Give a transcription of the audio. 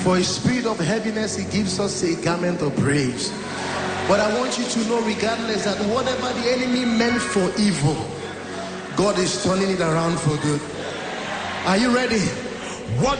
For a spirit of heaviness, he gives us a garment of praise. But I want you to know, regardless, that whatever the enemy meant for evil, God is turning it around for good. Are you ready? What